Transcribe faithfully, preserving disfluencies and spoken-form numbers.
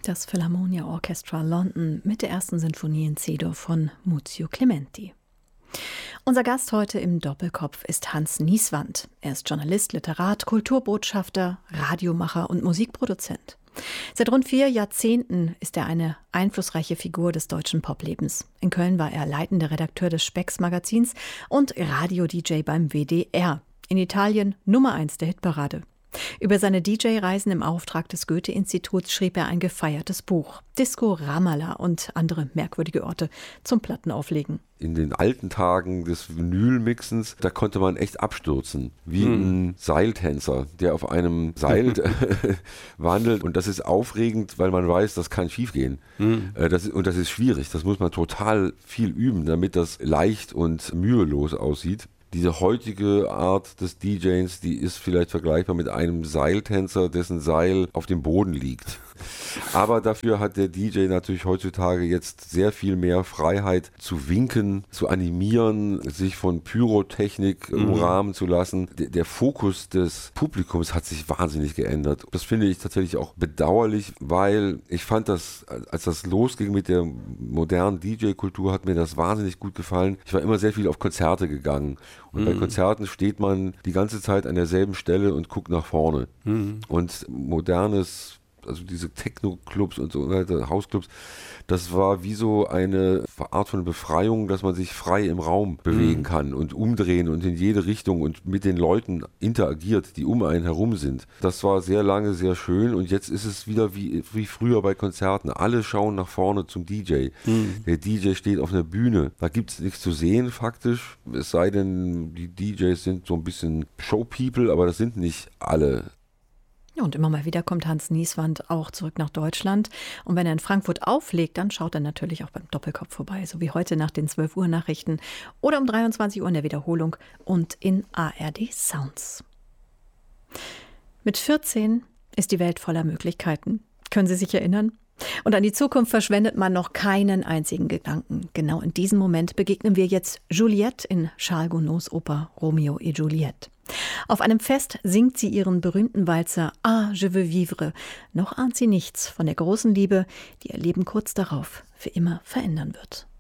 Das Philharmonia Orchestra London mit der ersten Sinfonie in C-Dur von Muzio Clementi. Unser Gast heute im Doppelkopf ist Hans Nieswand. Er ist Journalist, Literat, Kulturbotschafter, Radiomacher und Musikproduzent. Seit rund vier Jahrzehnten ist er eine einflussreiche Figur des deutschen Poplebens. In Köln war er leitender Redakteur des Spex-Magazins und Radio-D J beim W D R. In Italien Nummer eins der Hitparade. Über seine D J-Reisen im Auftrag des Goethe-Instituts schrieb er ein gefeiertes Buch. Disco Ramallah und andere merkwürdige Orte zum Plattenauflegen. In den alten Tagen des Vinylmixens, da konnte man echt abstürzen, wie hm. ein Seiltänzer, der auf einem Seil wandelt. Und das ist aufregend, weil man weiß, das kann schiefgehen. Hm. Das ist, und das ist schwierig, das muss man total viel üben, damit das leicht und mühelos aussieht. Diese heutige Art des D Js, die ist vielleicht vergleichbar mit einem Seiltänzer, dessen Seil auf dem Boden liegt. Aber dafür hat der D J natürlich heutzutage jetzt sehr viel mehr Freiheit zu winken, zu animieren, sich von Pyrotechnik mhm. umrahmen zu lassen. Der, der Fokus des Publikums hat sich wahnsinnig geändert. Das finde ich tatsächlich auch bedauerlich, weil ich fand das, als das losging mit der modernen D J-Kultur, hat mir das wahnsinnig gut gefallen. Ich war immer sehr viel auf Konzerte gegangen. Und mhm. bei Konzerten steht man die ganze Zeit an derselben Stelle und guckt nach vorne. Mhm. Und modernes, also diese Techno-Clubs und so weiter, Hausclubs, das war wie so eine Art von Befreiung, dass man sich frei im Raum bewegen mhm. kann und umdrehen und in jede Richtung und mit den Leuten interagiert, die um einen herum sind. Das war sehr lange sehr schön und jetzt ist es wieder wie, wie früher bei Konzerten. Alle schauen nach vorne zum D J. Mhm. Der D J steht auf einer Bühne. Da gibt es nichts zu sehen faktisch, es sei denn, die D Js sind so ein bisschen Showpeople, aber das sind nicht alle. Und immer mal wieder kommt Hans Nieswand auch zurück nach Deutschland. Und wenn er in Frankfurt auflegt, dann schaut er natürlich auch beim Doppelkopf vorbei. So wie heute nach den zwölf Uhr Nachrichten oder um dreiundzwanzig Uhr in der Wiederholung und in A R D Sounds. Mit vierzehn ist die Welt voller Möglichkeiten. Können Sie sich erinnern? Und an die Zukunft verschwendet man noch keinen einzigen Gedanken. Genau in diesem Moment begegnen wir jetzt Juliette in Charles Gounods Oper Romeo et Juliette. Auf einem Fest singt sie ihren berühmten Walzer Ah, je veux vivre. Noch ahnt sie nichts von der großen Liebe, die ihr Leben kurz darauf für immer verändern wird.